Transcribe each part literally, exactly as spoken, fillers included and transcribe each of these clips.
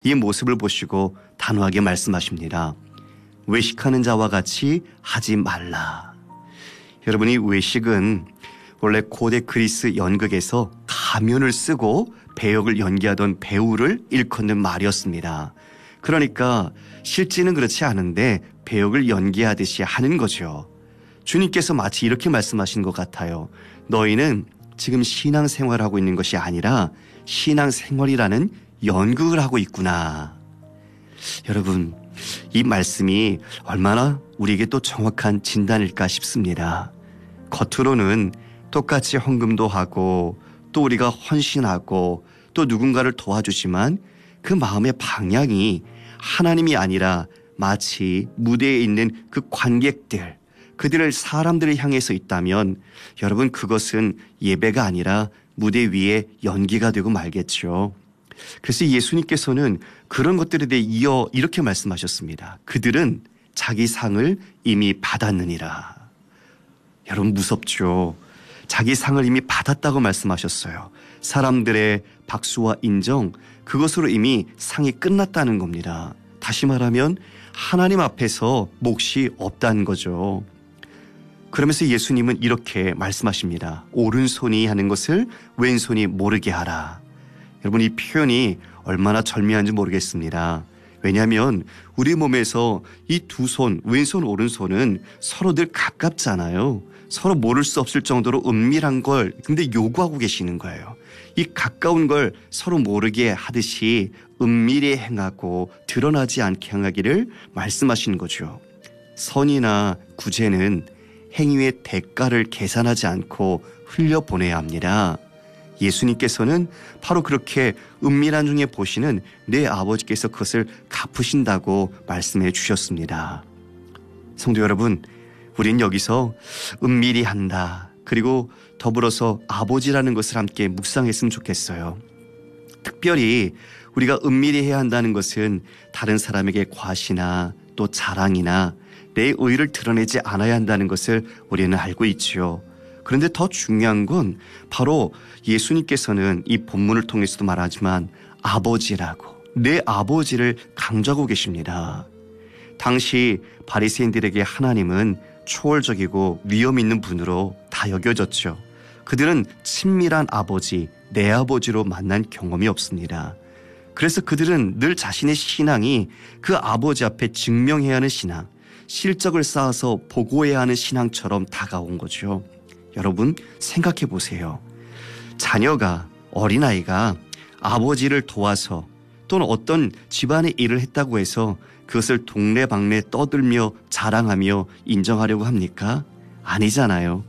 이 모습을 보시고 단호하게 말씀하십니다. 외식하는 자와 같이 하지 말라. 여러분이 외식은 원래 고대 그리스 연극에서 가면을 쓰고 배역을 연기하던 배우를 일컫는 말이었습니다. 그러니까 실제는 그렇지 않은데 배역을 연기하듯이 하는 거죠. 주님께서 마치 이렇게 말씀하신 것 같아요. 너희는 지금 신앙생활하고 있는 것이 아니라 신앙생활이라는 연극을 하고 있구나. 여러분, 이 말씀이 얼마나 우리에게 또 정확한 진단일까 싶습니다. 겉으로는 똑같이 헌금도 하고 또 우리가 헌신하고 또 누군가를 도와주지만 그 마음의 방향이 하나님이 아니라 마치 무대에 있는 그 관객들, 그들을 사람들을 향해서 있다면 여러분 그것은 예배가 아니라 무대 위에 연기가 되고 말겠죠. 그래서 예수님께서는 그런 것들에 대해 이어 이렇게 말씀하셨습니다. 그들은 자기 상을 이미 받았느니라. 여러분 무섭죠. 자기 상을 이미 받았다고 말씀하셨어요. 사람들의 박수와 인정, 그것으로 이미 상이 끝났다는 겁니다. 다시 말하면 하나님 앞에서 몫이 없다는 거죠. 그러면서 예수님은 이렇게 말씀하십니다. 오른손이 하는 것을 왼손이 모르게 하라. 여러분 이 표현이 얼마나 절묘한지 모르겠습니다. 왜냐하면 우리 몸에서 이 두 손, 왼손, 오른손은 서로 늘 가깝잖아요. 서로 모를 수 없을 정도로 은밀한 걸 근데 요구하고 계시는 거예요. 이 가까운 걸 서로 모르게 하듯이 은밀히 행하고 드러나지 않게 행하기를 말씀하시는 거죠. 선이나 구제는 행위의 대가를 계산하지 않고 흘려보내야 합니다. 예수님께서는 바로 그렇게 은밀한 중에 보시는 내 아버지께서 그것을 갚으신다고 말씀해 주셨습니다. 성도 여러분, 우린 여기서 은밀히 한다. 그리고 더불어서 아버지라는 것을 함께 묵상했으면 좋겠어요. 특별히 우리가 은밀히 해야 한다는 것은 다른 사람에게 과시나 또 자랑이나 내 의를 드러내지 않아야 한다는 것을 우리는 알고 있지요. 그런데 더 중요한 건 바로 예수님께서는 이 본문을 통해서도 말하지만 아버지라고 내 아버지를 강조하고 계십니다. 당시 바리새인들에게 하나님은 초월적이고 위험 있는 분으로 다 여겨졌죠. 그들은 친밀한 아버지, 내 아버지로 만난 경험이 없습니다. 그래서 그들은 늘 자신의 신앙이 그 아버지 앞에 증명해야 하는 신앙, 실적을 쌓아서 보고해야 하는 신앙처럼 다가온 거죠. 여러분 생각해 보세요. 자녀가, 어린아이가 아버지를 도와서 또는 어떤 집안의 일을 했다고 해서 그것을 동네방네 떠들며 자랑하며 인정하려고 합니까? 아니잖아요.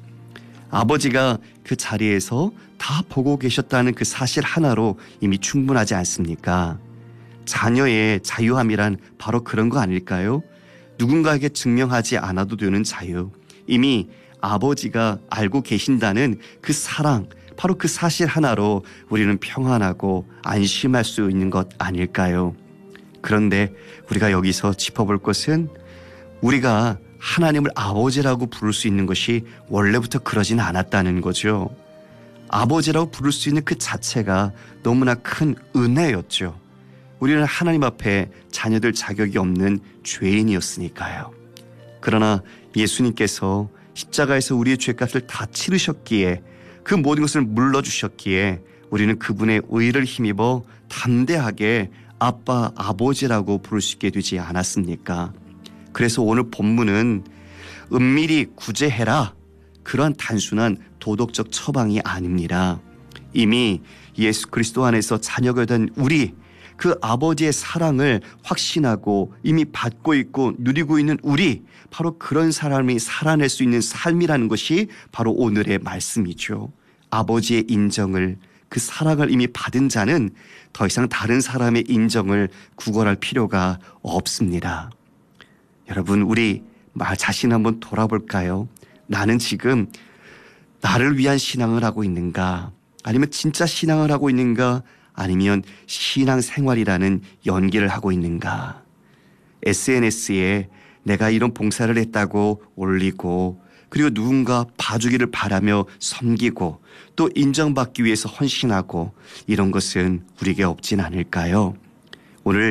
아버지가 그 자리에서 다 보고 계셨다는 그 사실 하나로 이미 충분하지 않습니까? 자녀의 자유함이란 바로 그런 거 아닐까요? 누군가에게 증명하지 않아도 되는 자유. 이미 아버지가 알고 계신다는 그 사랑, 바로 그 사실 하나로 우리는 평안하고 안심할 수 있는 것 아닐까요? 그런데 우리가 여기서 짚어볼 것은 우리가 하나님을 아버지라고 부를 수 있는 것이 원래부터 그러진 않았다는 거죠. 아버지라고 부를 수 있는 그 자체가 너무나 큰 은혜였죠. 우리는 하나님 앞에 자녀들 자격이 없는 죄인이었으니까요. 그러나 예수님께서 십자가에서 우리의 죄값을 다 치르셨기에 그 모든 것을 물러주셨기에 우리는 그분의 의를 힘입어 담대하게 아빠, 아버지라고 부를 수 있게 되지 않았습니까? 그래서 오늘 본문은 은밀히 구제해라. 그러한 단순한 도덕적 처방이 아닙니다. 이미 예수 그리스도 안에서 자녀가 된 우리, 그 아버지의 사랑을 확신하고 이미 받고 있고 누리고 있는 우리, 바로 그런 사람이 살아낼 수 있는 삶이라는 것이 바로 오늘의 말씀이죠. 아버지의 인정을, 그 사랑을 이미 받은 자는 더 이상 다른 사람의 인정을 구걸할 필요가 없습니다. 여러분 우리 자신 한번 돌아볼까요? 나는 지금 나를 위한 신앙을 하고 있는가? 아니면 진짜 신앙을 하고 있는가? 아니면 신앙생활이라는 연기를 하고 있는가? 에스엔에스에 내가 이런 봉사를 했다고 올리고 그리고 누군가 봐주기를 바라며 섬기고 또 인정받기 위해서 헌신하고 이런 것은 우리에게 없진 않을까요? 오늘